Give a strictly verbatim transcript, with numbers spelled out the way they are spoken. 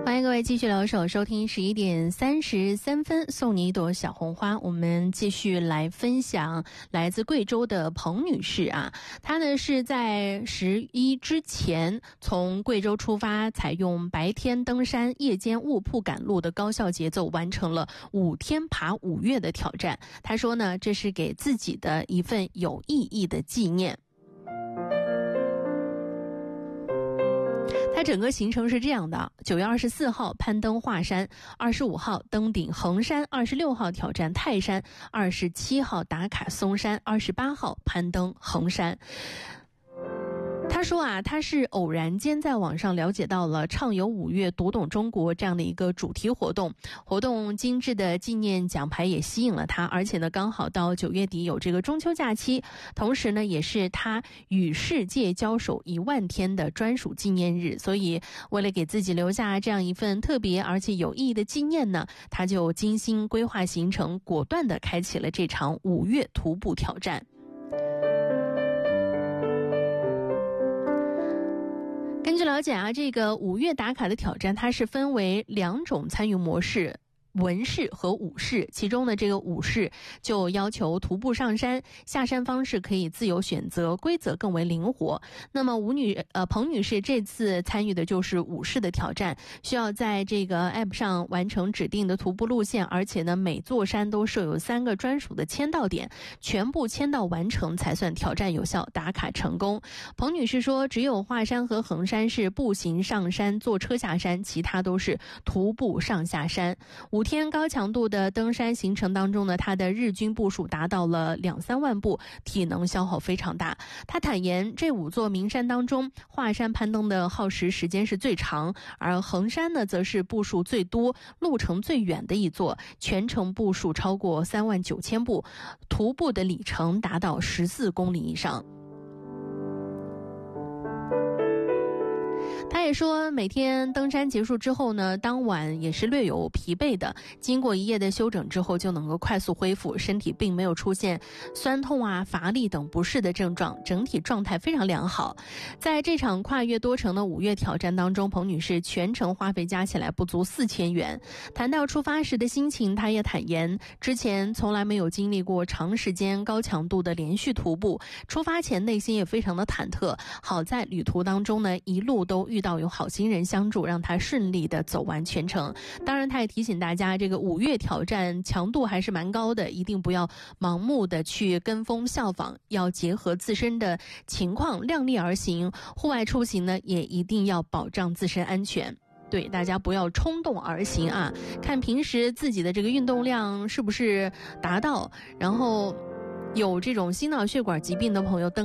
欢迎各位继续留守收听十一点三十三分，送你一朵小红花。我们继续来分享来自贵州的彭女士啊，她呢是在十一之前从贵州出发，采用白天登山、夜间卧铺赶路的高效节奏，完成了五天爬五岳的挑战。她说呢，这是给自己的一份有意义的纪念。它整个行程是这样的：九月二十四号攀登华山，二十五号登顶衡山，二十六号挑战泰山，二十七号打卡嵩山，二十八号攀登衡山。他说啊，他是偶然间在网上了解到了畅游五岳读懂中国这样的一个主题活动，活动精致的纪念奖牌也吸引了他，而且呢刚好到九月底有这个中秋假期，同时呢也是他与世界交手一万天的专属纪念日，所以为了给自己留下这样一份特别而且有意义的纪念呢，他就精心规划行程，果断地开启了这场五岳徒步挑战。根据了解啊，这个五岳打卡的挑战它是分为两种参与模式，文式和武式，其中的这个武式就要求徒步上山，下山方式可以自由选择，规则更为灵活。那么吴女呃彭女士这次参与的就是武式的挑战，需要在这个 A P P 上完成指定的徒步路线，而且呢每座山都设有三个专属的签到点，全部签到完成才算挑战有效，打卡成功。彭女士说，只有华山和衡山是步行上山，坐车下山，其他都是徒步上下山。五天高强度的登山行程当中呢，他的日均步数达到了两三万步，体能消耗非常大。他坦言，这五座名山当中，华山攀登的耗时时间是最长，而衡山呢，则是步数最多、路程最远的一座，全程步数超过三万九千步，徒步的里程达到十四公里以上。他也说，每天登山结束之后呢，当晚也是略有疲惫的，经过一夜的休整之后就能够快速恢复，身体并没有出现酸痛啊、乏力等不适的症状，整体状态非常良好。在这场跨越多城的五岳挑战当中，彭女士全程花费加起来不足四千元。谈到出发时的心情，她也坦言，之前从来没有经历过长时间高强度的连续徒步，出发前内心也非常的忐忑，好在旅途当中呢，一路都遇到有好心人相助，让他顺利的走完全程。当然他也提醒大家，这个五岳挑战强度还是蛮高的，一定不要盲目的去跟风效仿，要结合自身的情况量力而行。户外出行呢，也一定要保障自身安全。对，大家不要冲动而行啊，看平时自己的这个运动量是不是达到，然后有这种心脑血管疾病的朋友登